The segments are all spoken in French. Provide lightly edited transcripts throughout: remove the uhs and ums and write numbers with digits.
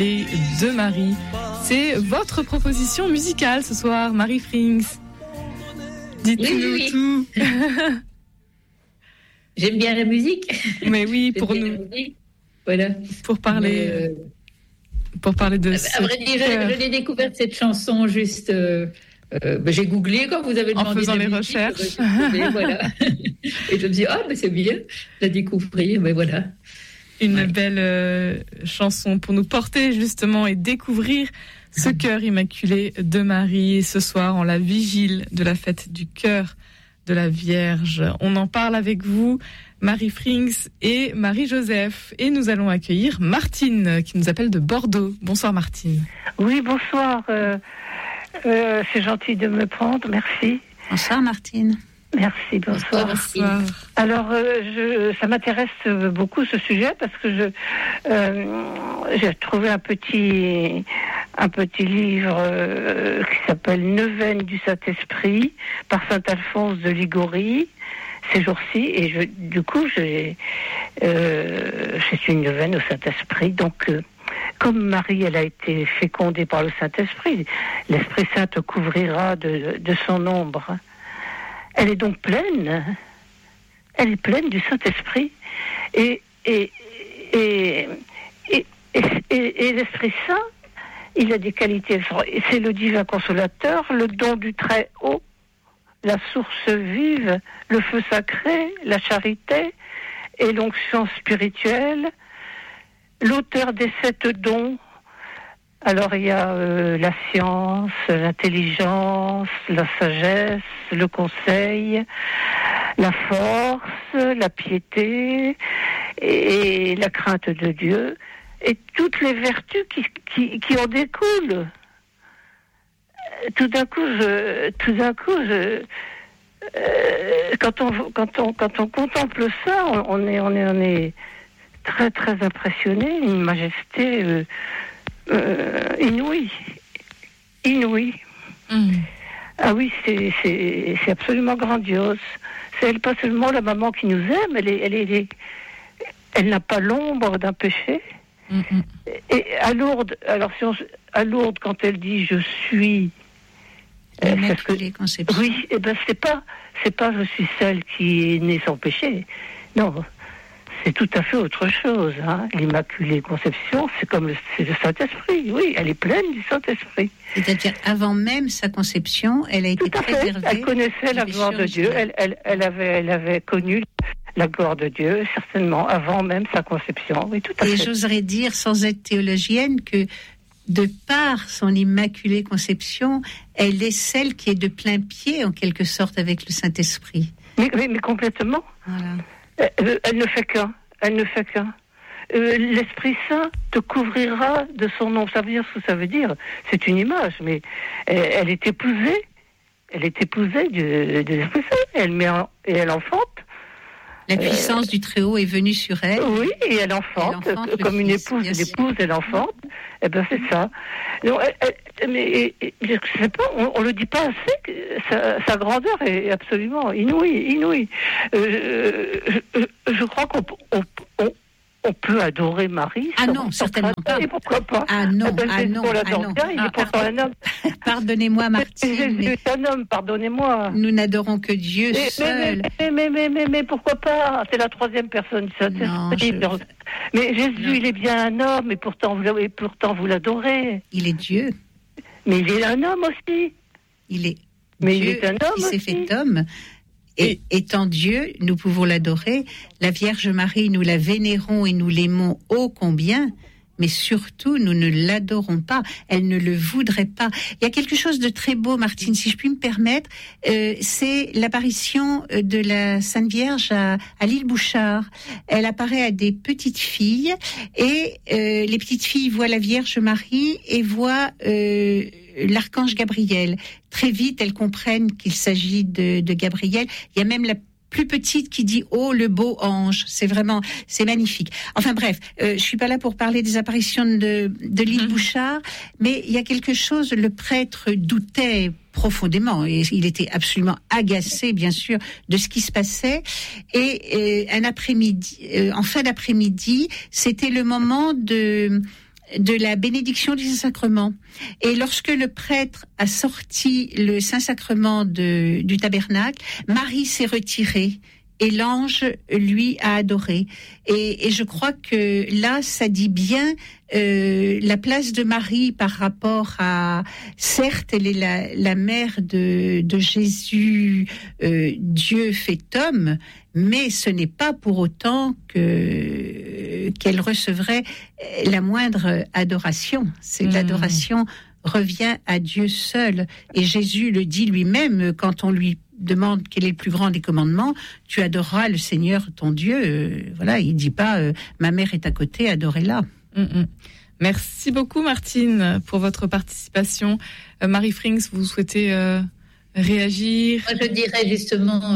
de Marie. C'est votre proposition musicale ce soir, Marie Frings. Dites-nous tout. J'aime bien la musique. Mais oui, pour nous. Voilà. Pour parler de ce. À vrai dire, je l'ai découverte cette chanson juste. J'ai googlé quand vous avez demandé. En faisant les musique, recherches. Voilà. Et je me dis, c'est bien, la découvrir, mais voilà. Une belle chanson pour nous porter justement et découvrir ce cœur immaculé de Marie. Et ce soir, en la vigile de la fête du cœur de la Vierge. On en parle avec vous, Marie Frings et Marie-Joseph. Et nous allons accueillir Martine, qui nous appelle de Bordeaux. Bonsoir Martine. Oui, bonsoir. C'est gentil de me prendre, merci. Bonsoir Martine. Merci, bonsoir. Bonsoir. Alors, ça m'intéresse beaucoup ce sujet parce que j'ai trouvé un petit livre qui s'appelle Neuvaine du Saint-Esprit par Saint Alphonse de Ligorie ces jours-ci, et du coup c'est une neuvaine au Saint-Esprit. Donc, comme Marie, elle a été fécondée par le Saint-Esprit, l'Esprit Saint te couvrira de son ombre. Elle est donc pleine. Elle est pleine du Saint-Esprit. Et l'Esprit Saint, il a des qualités. C'est le divin consolateur, le don du Très-Haut, la source vive, le feu sacré, la charité et l'onction spirituelle, l'auteur des 7 dons. Alors il y a la science, l'intelligence, la sagesse, le conseil, la force, la piété et la crainte de Dieu, et toutes les vertus qui en découlent. Tout d'un coup, quand on contemple ça, on est très très impressionné, une majesté inouïe. Ah oui, c'est absolument grandiose. C'est pas seulement la maman qui nous aime, elle n'a pas l'ombre d'un péché. Et à Lourdes, à Lourdes, quand elle dit je suis Immaculée Conception. Oui, c'est pas je suis celle qui est née sans péché. Non. C'est tout à fait autre chose. L'Immaculée Conception, c'est le Saint-Esprit. Oui, elle est pleine du Saint-Esprit. C'est-à-dire, avant même sa conception, elle a été préservée. Elle connaissait la gloire de Dieu. Elle avait connu la gloire de Dieu, certainement, avant même sa conception. Oui, tout à fait. Et j'oserais dire, sans être théologienne, que de par son Immaculée Conception, elle est celle qui est de plein pied, en quelque sorte, avec le Saint-Esprit. Mais complètement. Voilà. Elle ne fait qu'un. L'Esprit Saint te couvrira de son nom. Ça veut dire ce que ça veut dire. C'est une image, mais elle est épousée. Elle est épousée de l'Esprit Saint. Et elle enfante. La puissance du Très-Haut est venue sur elle. Oui, et elle enfante comme une épouse. L'épouse, elle enfante. Eh bien, c'est ça. Donc, mais je sais pas, on le dit pas assez. Sa grandeur est absolument inouïe. Je crois qu'on peut adorer Marie. Ah non, certainement pas. Et pourquoi pas? Ah non. Il est pourtant un homme. Pardonnez-moi, Martine. Jésus est un homme, pardonnez-moi. Nous n'adorons que Dieu seul. Mais pourquoi pas? C'est la 3e personne du Saint-Esprit. Mais Jésus, il est bien un homme, et pourtant vous l'adorez. Il est Dieu. Mais il est un homme aussi. Il est Dieu qui s'est fait homme. Et étant Dieu, nous pouvons l'adorer. La Vierge Marie, nous la vénérons et nous l'aimons ô combien, mais surtout, nous ne l'adorons pas. Elle ne le voudrait pas. Il y a quelque chose de très beau, Martine, si je puis me permettre. C'est l'apparition de la Sainte Vierge à l'île Bouchard. Elle apparaît à des petites filles, et les petites filles voient la Vierge Marie et voient l'archange Gabriel. Très vite, elles comprennent qu'il s'agit de Gabriel. Il y a même la plus petite qui dit « Oh, le beau ange ». C'est magnifique. Enfin bref, je suis pas là pour parler des apparitions de l'île Bouchard, mais il y a quelque chose, le prêtre doutait profondément, et il était absolument agacé, bien sûr, de ce qui se passait. Et un après-midi, en fin d'après-midi, c'était le moment de la bénédiction du Saint-Sacrement. Et lorsque le prêtre a sorti le Saint-Sacrement du tabernacle, Marie s'est retirée. Et l'ange, lui, a adoré. Et je crois que là, ça dit bien la place de Marie par rapport à... Certes, elle est la mère de Jésus, Dieu fait homme, mais ce n'est pas pour autant qu'elle recevrait la moindre adoration. L'adoration revient à Dieu seul. Et Jésus le dit lui-même quand on lui demande quel est le plus grand des commandements, tu adoreras le Seigneur ton Dieu. Voilà, il dit pas ma mère est à côté, adorez-la. Merci beaucoup Martine pour votre participation. Marie Frings, vous souhaitez réagir? Moi, je dirais justement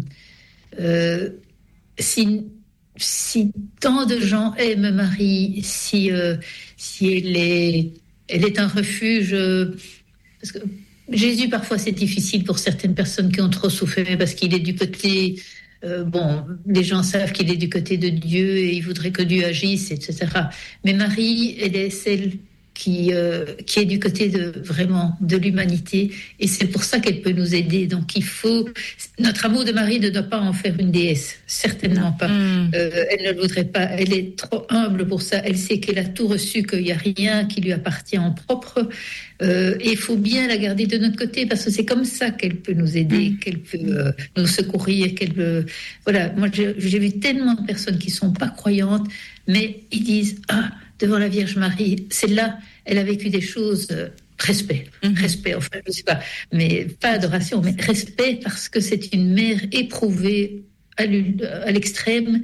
si tant de gens aiment Marie, si elle est un refuge, parce que Jésus, parfois, c'est difficile pour certaines personnes qui ont trop souffert parce qu'il est du côté... les gens savent qu'il est du côté de Dieu et ils voudraient que Dieu agisse, etc. Mais Marie, elle est celle qui est du côté de l'humanité et c'est pour ça qu'elle peut nous aider. Donc, notre amour de Marie ne doit pas en faire une déesse, certainement pas. Elle ne le voudrait pas. Elle est trop humble pour ça. Elle sait qu'elle a tout reçu, qu'il n'y a rien qui lui appartient en propre. Et il faut bien la garder de notre côté parce que c'est comme ça qu'elle peut nous aider, qu'elle peut nous secourir, qu'elle peut... Voilà, moi j'ai vu tellement de personnes qui sont pas croyantes, mais ils disent devant la Vierge Marie, celle-là, elle a vécu des choses. Respect, enfin je sais pas, mais pas adoration, mais respect parce que c'est une mère éprouvée à l'extrême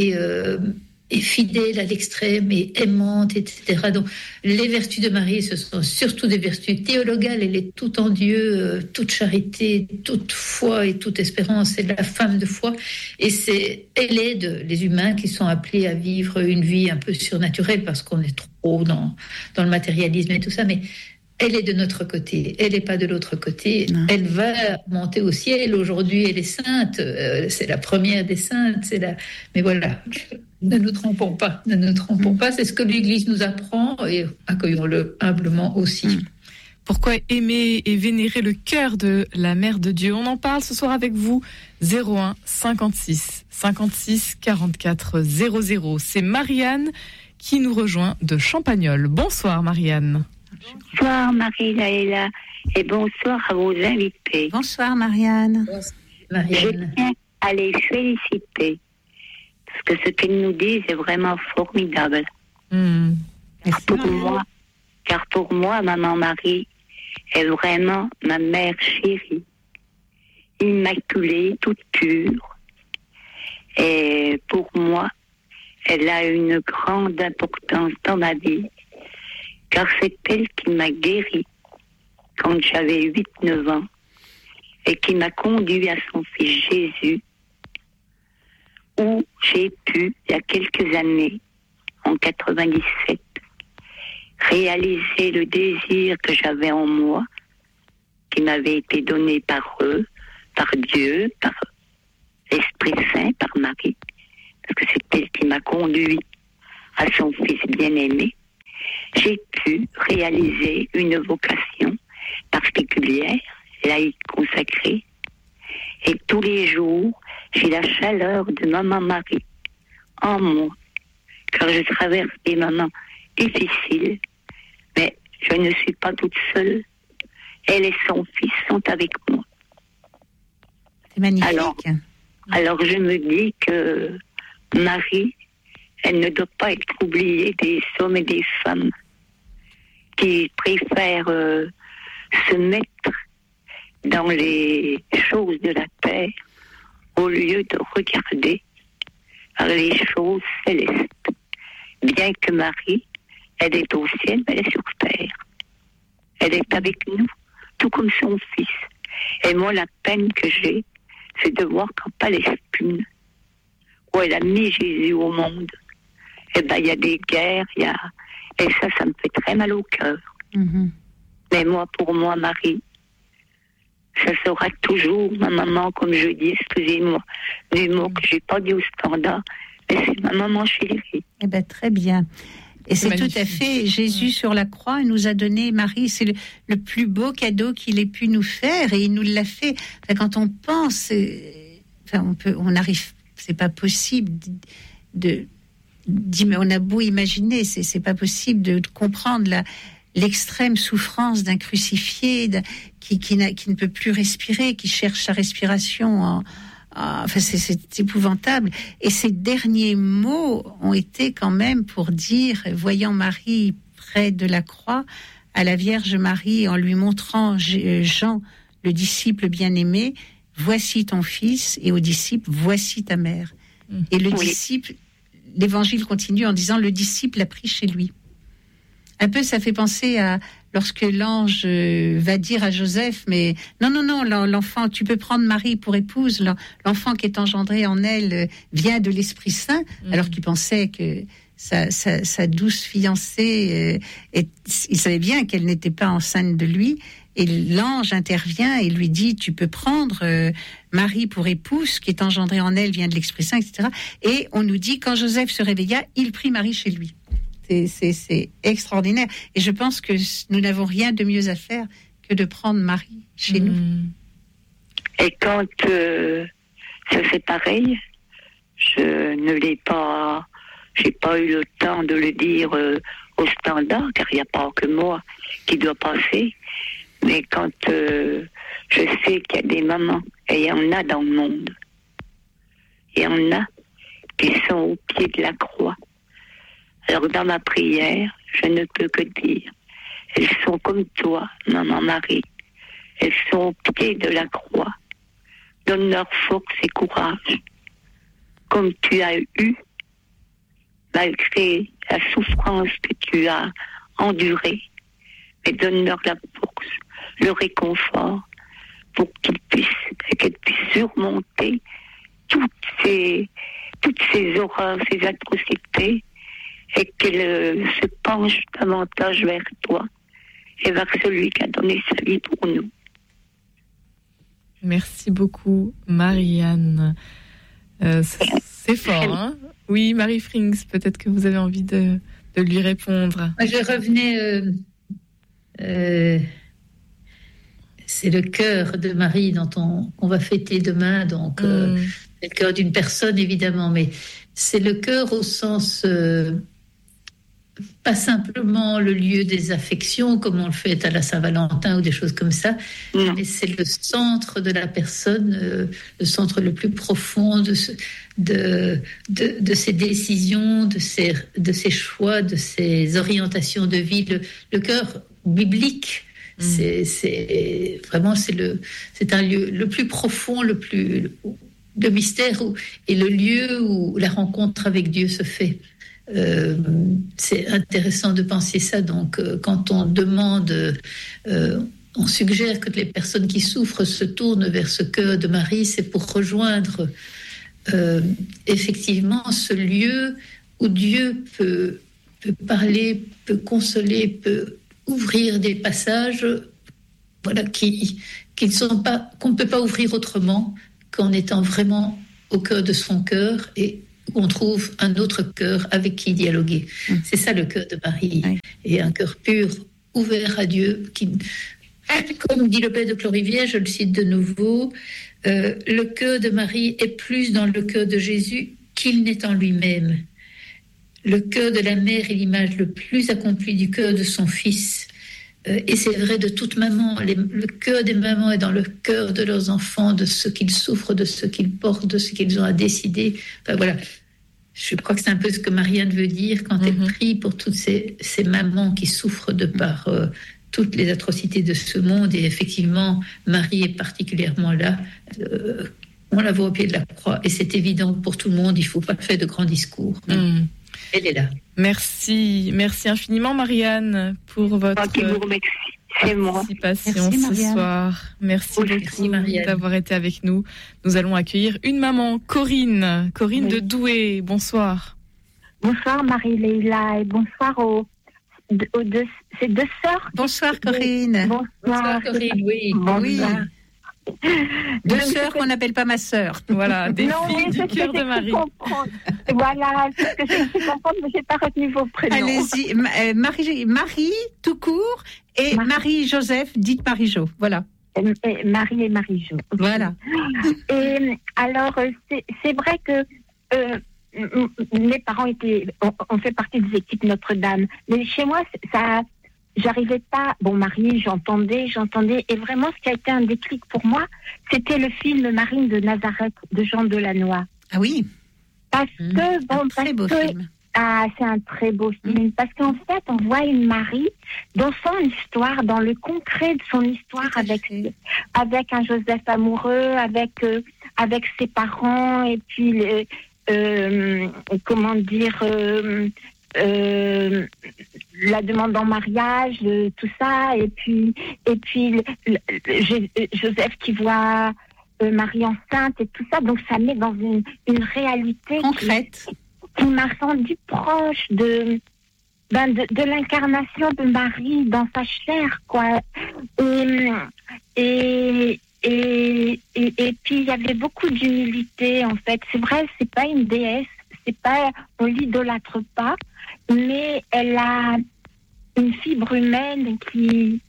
et fidèle à l'extrême et aimante, etc. Donc, les vertus de Marie, ce sont surtout des vertus théologales. Elle est toute en Dieu, toute charité, toute foi et toute espérance. C'est la femme de foi. Et elle aide les humains qui sont appelés à vivre une vie un peu surnaturelle parce qu'on est trop dans le matérialisme et tout ça. Mais elle est de notre côté, elle n'est pas de l'autre côté. Non. Elle va monter au ciel. Aujourd'hui, elle est sainte. C'est la première des saintes. Mais voilà, ne nous trompons pas. C'est ce que l'Église nous apprend et accueillons-le humblement aussi. Pourquoi aimer et vénérer le cœur de la Mère de Dieu? On en parle ce soir avec vous. 01 56 56 44 00. C'est Marianne qui nous rejoint de Champagnole. Bonsoir Marianne. Bonsoir Marie-Laëla et bonsoir à vos invités. Bonsoir Marianne. Je tiens à les féliciter parce que ce qu'elles nous disent est vraiment formidable. Car pour moi, maman Marie est vraiment ma mère chérie, immaculée, toute pure. Et pour moi, elle a une grande importance dans ma vie. Car c'est elle qui m'a guérie quand j'avais 8-9 ans et qui m'a conduit à son fils Jésus, où j'ai pu, il y a quelques années, en 97, réaliser le désir que j'avais en moi, qui m'avait été donné par eux, par Dieu, par l'Esprit Saint, par Marie, parce que c'est elle qui m'a conduit à son fils bien-aimé. J'ai pu réaliser une vocation particulière, laïque consacrée, et tous les jours, j'ai la chaleur de maman Marie en moi, car je traverse des moments difficiles, mais je ne suis pas toute seule. Elle et son fils sont avec moi. C'est magnifique. Alors je me dis que Marie, elle ne doit pas être oubliée des hommes et des femmes qui préfèrent se mettre dans les choses de la terre au lieu de regarder par les choses célestes. Bien que Marie, elle est au ciel, mais elle est sur terre. Elle est avec nous, tout comme son fils. Et moi, la peine que j'ai, c'est de voir qu'en Palestine, où elle a mis Jésus au monde, eh ben, il y a des guerres, et ça me fait très mal au cœur. Mais moi, pour moi, Marie, ça sera toujours ma maman, comme je dis, excusez-moi, du mot que j'ai pas dit au standard, mais c'est ma maman chérie. Eh ben, très bien. Et c'est magnifique. tout à fait Jésus sur la croix nous a donné Marie. C'est le plus beau cadeau qu'il ait pu nous faire et il nous l'a fait. Enfin, quand on pense, on arrive, c'est pas possible on a beau imaginer, c'est pas possible de comprendre l'extrême souffrance d'un crucifié qui ne peut plus respirer, qui cherche sa respiration. C'est épouvantable. Et ces derniers mots ont été quand même pour dire, voyant Marie près de la croix, à la Vierge Marie, en lui montrant Jean, le disciple bien-aimé, voici ton fils, et aux disciples, voici ta mère. Et le disciple, l'évangile continue en disant, le disciple l'a pris chez lui. Un peu, ça fait penser à lorsque l'ange va dire à Joseph, mais non, l'enfant, tu peux prendre Marie pour épouse, l'enfant qui est engendré en elle vient de l'Esprit Saint, alors qu'il pensait que sa douce fiancée, il savait bien qu'elle n'était pas enceinte de lui, et l'ange intervient et lui dit, tu peux prendre Marie pour épouse, qui est engendrée en elle vient de l'Esprit Saint, etc. Et on nous dit, quand Joseph se réveilla, il prit Marie chez lui. C'est extraordinaire. Et je pense que nous n'avons rien de mieux à faire que de prendre Marie chez nous. Et quand ça fait pareil, j'ai pas eu le temps de le dire au standard, car il n'y a pas que moi qui dois passer. Mais quand je sais qu'il y a des mamans, et il y en a dans le monde, il y en a qui sont au pied de la croix. Alors dans ma prière, je ne peux que dire, elles sont comme toi, maman Marie. Elles sont au pied de la croix. Donne-leur force et courage, comme tu as eu, malgré la souffrance que tu as endurée. Mais donne-leur la force, le réconfort, pour qu'elles puissent surmonter toutes ces horreurs, ces atrocités, et qu'elle se penche davantage vers toi et vers celui qui a donné sa vie pour nous. Merci beaucoup, Marianne. C'est fort, hein? Oui, Marie Frings, peut-être que vous avez envie de lui répondre. Moi, je revenais... c'est le cœur de Marie qu'on va fêter demain, donc c'est le cœur d'une personne, évidemment, mais c'est le cœur au sens... pas simplement le lieu des affections comme on le fait à la Saint-Valentin ou des choses comme ça, mais c'est le centre de la personne, le centre le plus profond de ses décisions, de ses choix, de ses orientations de vie. Le cœur biblique, c'est vraiment c'est un lieu le plus profond, le plus de mystère et le lieu où la rencontre avec Dieu se fait. C'est intéressant de penser ça. Donc, quand on demande, on suggère que les personnes qui souffrent se tournent vers ce cœur de Marie, c'est pour rejoindre effectivement ce lieu où Dieu peut parler, peut consoler, peut ouvrir des passages, voilà, qui ne sont pas, qu'on ne peut pas ouvrir autrement qu'en étant vraiment au cœur de son cœur et où on trouve un autre cœur avec qui dialoguer. C'est ça le cœur de Marie. Oui. Et un cœur pur, ouvert à Dieu, qui, comme dit le père de Clorivière, je le cite de nouveau, le cœur de Marie est plus dans le cœur de Jésus qu'il n'est en lui-même. Le cœur de la mère est l'image le plus accomplie du cœur de son fils. Et c'est vrai de toute maman. Le cœur des mamans est dans le cœur de leurs enfants, de ce qu'ils souffrent, de ce qu'ils portent, de ce qu'ils ont à décider. Enfin, voilà. Je crois que c'est un peu ce que Marianne veut dire quand elle prie pour toutes ces mamans qui souffrent de par toutes les atrocités de ce monde. Et effectivement, Marie est particulièrement là. On la voit au pied de la croix. Et c'est évident pour tout le monde, il ne faut pas faire de grands discours. Elle est là. Merci infiniment Marianne pour votre participation ce soir. Merci beaucoup d'avoir été avec nous. Nous allons accueillir une maman, Corinne de Douai. Bonsoir. Bonsoir Marie-Leila et bonsoir ces deux sœurs. Bonsoir Corinne. Bonsoir Corinne, oui. Bonsoir. Deux sœurs qu'on n'appelle pas ma sœur. Voilà, des filles du cœur de Marie. Voilà, c'est ce que j'ai cru comprendre, mais j'ai pas retenu vos prénoms. Allez-y, Marie, tout court, et Marie-Joseph, dites Marie-Jo, voilà. Marie et Marie-Jo. Voilà. Et alors, c'est vrai que mes parents ont fait partie des équipes Notre-Dame. Mais chez moi, ça, j'arrivais pas. Bon, Marie, j'entendais. Et vraiment, ce qui a été un déclic pour moi, c'était le film Marine de Nazareth de Jean Delannoy. Ah oui. Parce que, un très beau film. Ah, c'est un très beau film. Parce qu'en fait, on voit une Marie dans son histoire, dans le concret de son histoire, avec un Joseph amoureux, avec ses parents, et puis la demande en mariage, tout ça, et puis Joseph qui voit Marie enceinte et tout ça. Donc ça met dans une réalité concrète. Qui m'a rendu proche de l'incarnation de Marie dans sa chair, quoi. Et puis il y avait beaucoup d'humilité, en fait. C'est vrai, c'est pas une déesse, on l'idolâtre pas, mais elle a une fibre humaine qui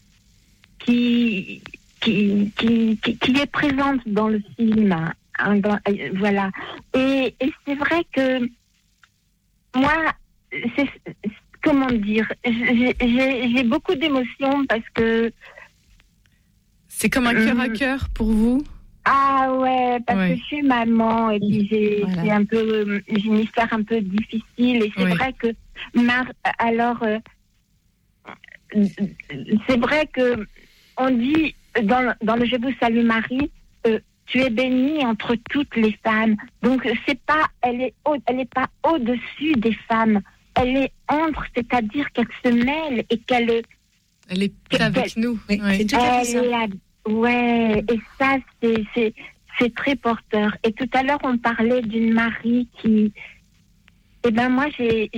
est présente dans le film. Voilà. Et c'est vrai que moi, comment dire, j'ai beaucoup d'émotions parce que c'est comme un cœur à cœur pour vous. Ah ouais, parce que je suis maman et puis j'ai une histoire un peu difficile et c'est vrai que c'est vrai que on dit dans le Je vous salue Marie, tu es bénie entre toutes les femmes. Donc elle est pas au-dessus des femmes. Elle est entre, c'est-à-dire qu'elle se mêle et qu'elle est avec nous. Oui, c'est tout à fait ça. Ouais, et ça c'est très porteur. Et tout à l'heure on parlait d'une Marie qui, moi j'ai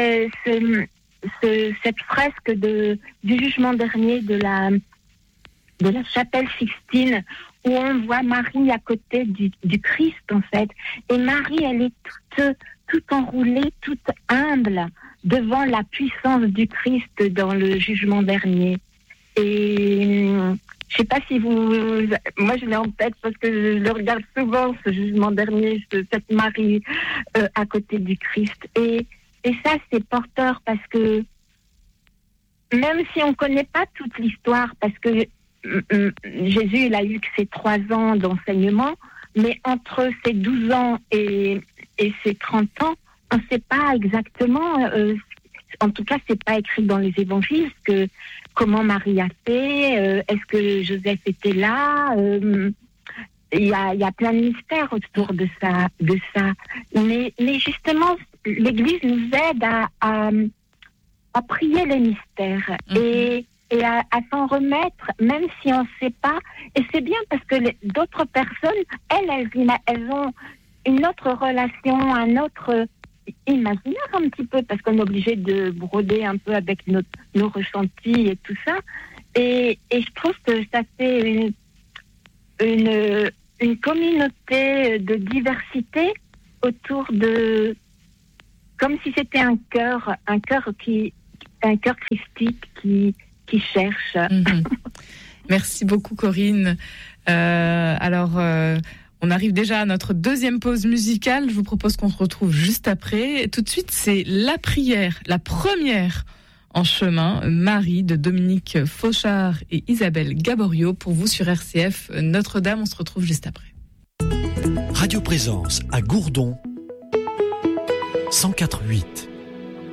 cette fresque du jugement dernier de la chapelle Sixtine, où on voit Marie à côté du Christ, en fait. Et Marie, elle est toute enroulée, toute humble devant la puissance du Christ dans le jugement dernier. Et je sais pas si moi je l'ai en tête parce que je le regarde souvent, ce jugement dernier, cette Marie à côté du Christ. Et ça, c'est porteur parce que même si on connaît pas toute l'histoire, parce que Jésus, il a eu que ses 3 ans d'enseignement, mais entre ses 12 ans et ses 30 ans, on ne sait pas exactement, en tout cas, c'est pas écrit dans les évangiles, comment Marie a fait, est-ce que Joseph était là, il y a plein de mystères autour de ça. Mais justement, l'Église nous aide à prier les mystères et à s'en remettre, même si on ne sait pas. Et c'est bien parce que d'autres personnes, elles ont une autre relation, un autre imaginaire un petit peu, parce qu'on est obligé de broder un peu avec nos ressentis et tout ça. Et je trouve que ça fait une communauté de diversité autour de... Comme si c'était un cœur christique qui cherche. Merci beaucoup, Corinne. On arrive déjà à notre deuxième pause musicale. Je vous propose qu'on se retrouve juste après. Tout de suite, c'est la prière, la première en chemin, Marie de Dominique Fauchard et Isabelle Gaborio pour vous sur RCF Notre-Dame. On se retrouve juste après. Radio Présence à Gourdon 104.8.